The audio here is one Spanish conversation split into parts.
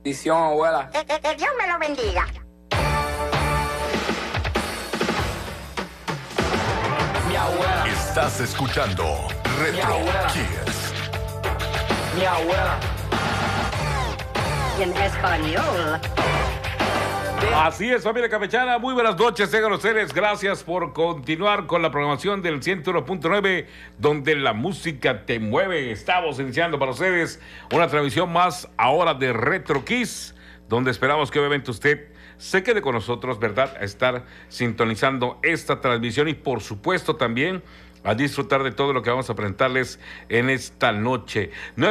Bendición, abuela. Que Dios me lo bendiga. Mi abuela. Estás escuchando Retro Kids. Mi abuela. En español. Así es, familia campechana, muy buenas noches, tengan ustedes, gracias por continuar con la programación del 101.9, donde la música te mueve. Estamos iniciando para ustedes una transmisión más ahora de Retro Kids, donde esperamos que obviamente usted se quede con nosotros, ¿verdad? A estar sintonizando esta transmisión y por supuesto también a disfrutar de todo lo que vamos a presentarles en esta noche.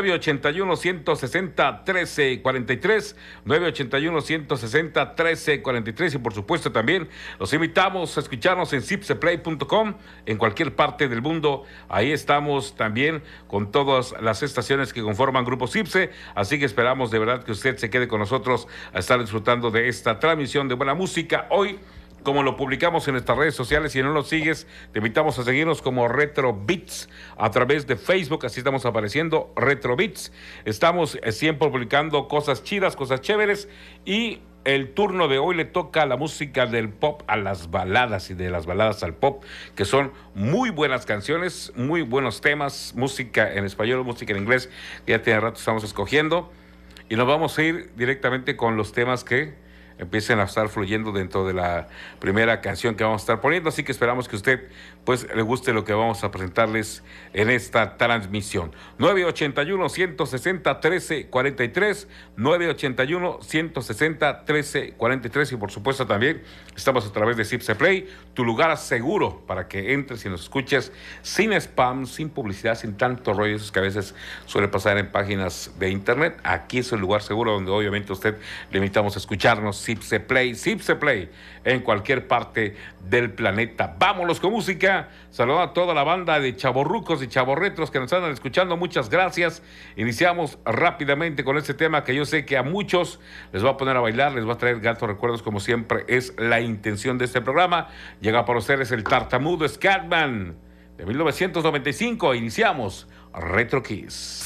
981-160-1343, 981-160-1343 y por supuesto también los invitamos a escucharnos en cipseplay.com en cualquier parte del mundo. Ahí estamos también con todas las estaciones que conforman Grupo Cipse, así que esperamos de verdad que usted se quede con nosotros a estar disfrutando de esta transmisión de buena música. Hoy, como lo publicamos en nuestras redes sociales, si no nos sigues, te invitamos a seguirnos como Retro Beats a través de Facebook, así estamos apareciendo, Retro Beats. Estamos siempre publicando cosas chidas, cosas chéveres, y el turno de hoy le toca a la música del pop a las baladas y de las baladas al pop, que son muy buenas canciones, muy buenos temas, música en español, música en inglés, que ya tiene rato estamos escogiendo, y nos vamos a ir directamente con los temas que empiecen a estar fluyendo dentro de la primera canción que vamos a estar poniendo, así que esperamos que usted pues le guste lo que vamos a presentarles en esta transmisión. 981-160-1343, 981-160-1343 y por supuesto también estamos a través de Cipse Play, tu lugar seguro para que entres y nos escuches sin spam, sin publicidad, sin tanto rollo, eso que a veces suele pasar en páginas de internet. Aquí es el lugar seguro donde obviamente a usted le invitamos a escucharnos. Cipse Play en cualquier parte del planeta. Vámonos con música. Saludos a toda la banda de chavorrucos y chavorretros que nos andan escuchando. Muchas gracias. Iniciamos rápidamente con este tema que yo sé que a muchos les va a poner a bailar, les va a traer gratos recuerdos, como siempre es la intención de este programa. Llega para ustedes el tartamudo Scatman de 1995. Iniciamos Retro Kids.